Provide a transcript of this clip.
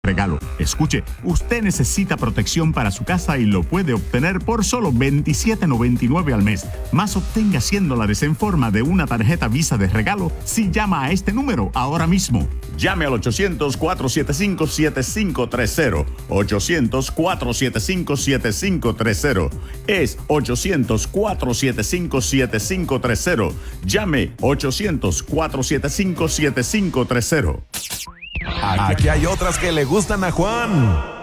regalo. Escuche, usted necesita protección para su casa y lo puede obtener por solo $27.99 al mes. Más obtenga $100 en forma de una tarjeta Visa de regalo si llama a este número ahora mismo. Llame al 800-475-7530. 800-475-7530. Es 800-475-7530. Llame 800-475-7530. Aquí hay otras que le gustan a Juan.